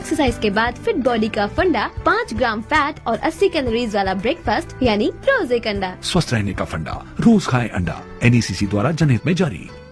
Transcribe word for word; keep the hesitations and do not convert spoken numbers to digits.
Exercise के बाद fit body का फंडा, पाँच ग्राम फैट और अस्सी कैलोरीज वाला ब्रेकफास्ट यानी रोज एक अंडा। स्वस्थ रहने का फंडा, रोज खाएं अंडा। एन ई सी सी द्वारा जनहित में जारी।